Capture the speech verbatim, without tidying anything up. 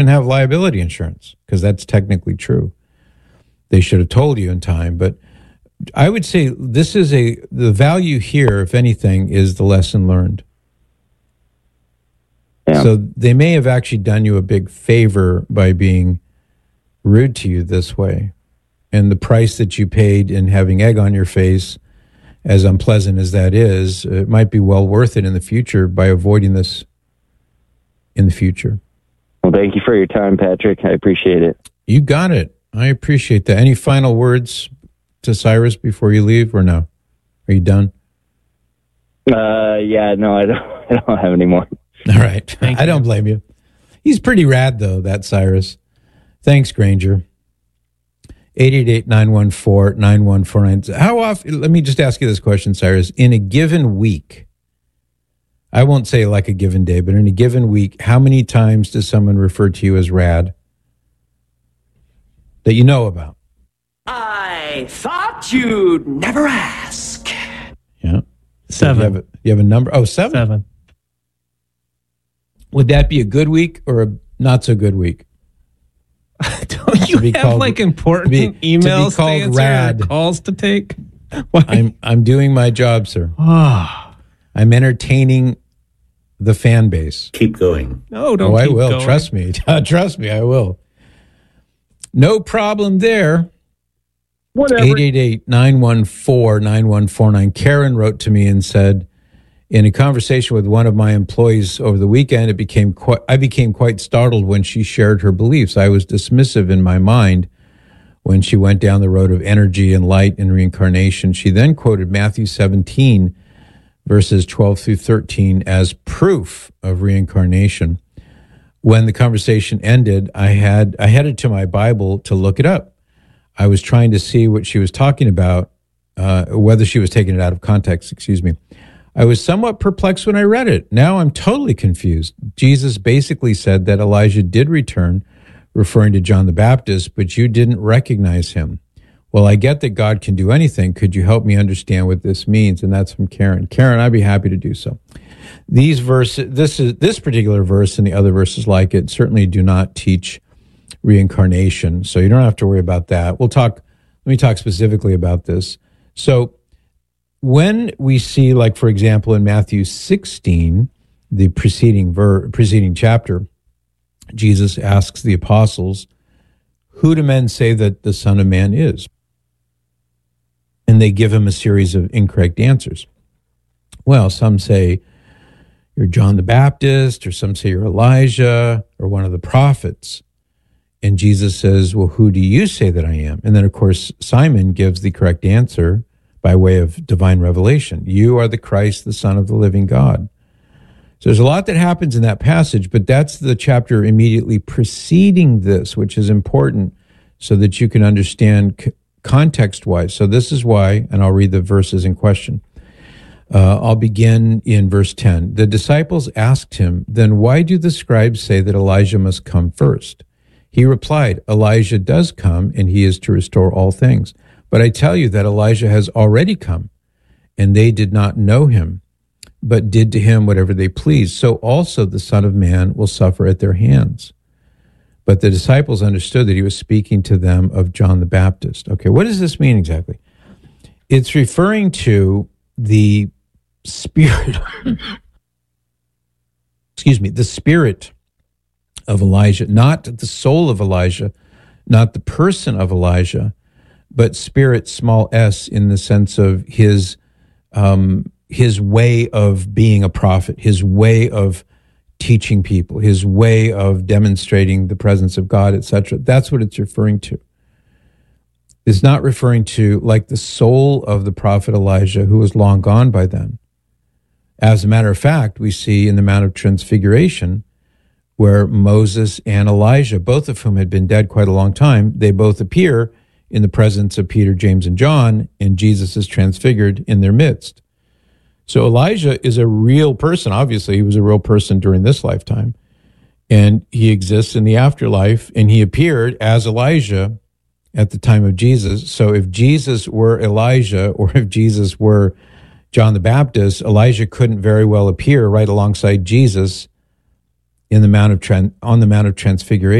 and have liability insurance, because that's technically true. They should have told you in time, but I would say this is a, the value here, if anything, is the lesson learned. Yeah. So they may have actually done you a big favor by being rude to you this way. And the price that you paid in having egg on your face, as unpleasant as that is, it might be well worth it in the future by avoiding this in the future. Well, thank you for your time, Patrick. I appreciate it. You got it. I appreciate that. Any final words to Cyrus before you leave, or no? Are you done? Uh, yeah, no, I don't, I don't have any more. All right. I don't blame you. He's pretty rad, though, that Cyrus. Thanks, Granger. eight eight eight, nine one four, nine one four nine. How often, let me just ask you this question, Cyrus. In a given week, I won't say like a given day, but in a given week, how many times does someone refer to you as rad that you know about? I thought you'd never ask. Yeah. Seven. You have a, you have a number? Oh, seven? Seven. Would that be a good week or a not so good week? Don't you have called, like important to be, emails to, be called to answer rad. Or calls to take? I'm I'm doing my job, sir. Oh. I'm entertaining the fan base. Keep going. No, don't. Oh, I keep will. Going. Trust me. Trust me, I will. No problem there. Whatever. eight eight eight, nine one four, nine one four nine. Karen wrote to me and said, in a conversation with one of my employees over the weekend, it became quite, I became quite startled when she shared her beliefs. I was dismissive in my mind when she went down the road of energy and light and reincarnation. She then quoted Matthew seventeen, verses twelve through thirteen, as proof of reincarnation. When the conversation ended, I had I headed to my Bible to look it up. I was trying to see what she was talking about, uh, whether she was taking it out of context, excuse me. I was somewhat perplexed when I read it. Now I'm totally confused. Jesus basically said that Elijah did return, referring to John the Baptist, but you didn't recognize him. Well, I get that God can do anything. Could you help me understand what this means? And that's from Karen. Karen, I'd be happy to do so. These verses, this is this particular verse and the other verses like it certainly do not teach reincarnation, so you don't have to worry about that. We'll talk, let me talk specifically about this. So when we see, like, for example, in Matthew sixteen, the preceding ver- preceding chapter, Jesus asks the apostles, who do men say that the Son of Man is? And they give him a series of incorrect answers. Well, some say you're John the Baptist, or some say you're Elijah, or one of the prophets. And Jesus says, well, who do you say that I am? And then, of course, Simon gives the correct answer by way of divine revelation. You are the Christ, the Son of the living God. So there's a lot that happens in that passage, but that's the chapter immediately preceding this, which is important so that you can understand c- context-wise. So this is why, and I'll read the verses in question. Uh, I'll begin in verse ten. The disciples asked him, then why do the scribes say that Elijah must come first? He replied, Elijah does come, and he is to restore all things. But I tell you that Elijah has already come, and they did not know him, but did to him whatever they pleased. So also the Son of Man will suffer at their hands. But the disciples understood that he was speaking to them of John the Baptist. Okay, what does this mean exactly? It's referring to the spirit, excuse me, the spirit of Elijah, not the soul of Elijah, not the person of Elijah, but spirit, small s, in the sense of his um, his way of being a prophet, his way of teaching people, his way of demonstrating the presence of God, et cetera. That's what it's referring to. It's not referring to like the soul of the prophet Elijah, who was long gone by then. As a matter of fact, we see in the Mount of Transfiguration, where Moses and Elijah, both of whom had been dead quite a long time, they both appear in the presence of Peter, James, and John, and Jesus is transfigured in their midst. So Elijah is a real person. Obviously, he was a real person during this lifetime, and he exists in the afterlife, and he appeared as Elijah at the time of Jesus. So if Jesus were Elijah, or if Jesus were John the Baptist, Elijah couldn't very well appear right alongside Jesus in the Mount of Tran- on the Mount of Transfiguration.